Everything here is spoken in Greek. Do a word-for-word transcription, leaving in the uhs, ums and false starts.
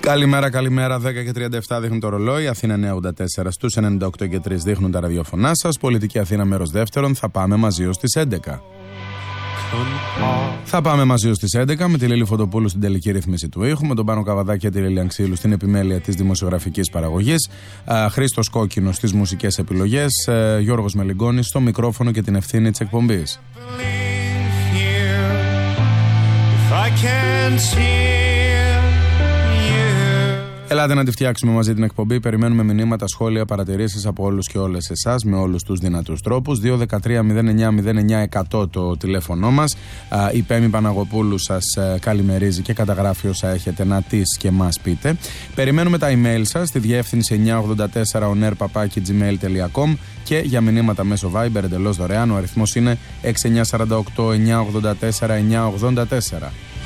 Καλημέρα, καλημέρα. δέκα και τριάντα επτά δείχνουν το ρολόι. Αθήνα εννιακόσια ογδόντα τέσσερα, στους ενενήντα οκτώ και τρία δείχνουν τα ραδιοφωνά σας. Πολιτική Αθήνα, μέρος δεύτερον. Θα πάμε μαζί ως τις έντεκα. Θα πάμε μαζί ως τις έντεκα με τη Λίλη Φωτοπούλου στην τελική ρύθμιση του ήχου, με τον Πάνο Καβαδάκη και τη Λίλη Ανξίλου στην επιμέλεια της δημοσιογραφικής παραγωγής, Χρήστος Κόκκινος στις μουσικές επιλογές, Γιώργος Μελιγκόνης στο μικρόφωνο και την ευθύνη της εκπομπής. Ελάτε να τη φτιάξουμε μαζί την εκπομπή. Περιμένουμε μηνύματα, σχόλια, παρατηρήσεις από όλους και όλες εσάς με όλους τους δυνατούς τρόπους. δύο ένα τρία μηδέν εννιά μηδέν εννιά εκατό το τηλέφωνό μας. Η Πέμη Παναγοπούλου σας καλημερίζει και καταγράφει όσα έχετε να τις και μας πείτε. Περιμένουμε τα email σας στη διεύθυνση εννιακόσια ογδόντα τέσσερα oner παπάκι gmail τελεία com και για μηνύματα μέσω Viber εντελώς δωρεάν. Ο αριθμός είναι έξι εννιά τέσσερα οκτώ εννιακόσια ογδόντα τέσσερα εννιακόσια ογδόντα τέσσερα.